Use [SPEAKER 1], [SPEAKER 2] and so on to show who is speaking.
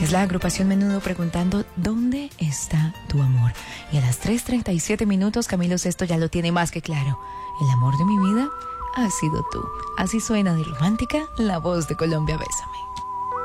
[SPEAKER 1] Es la agrupación Menudo preguntando ¿dónde está tu amor? Y a las 3:37 minutos Camilo Sesto ya lo tiene más que claro. El amor de mi vida ha sido tú. Así suena de romántica la voz de Colombia Bésame.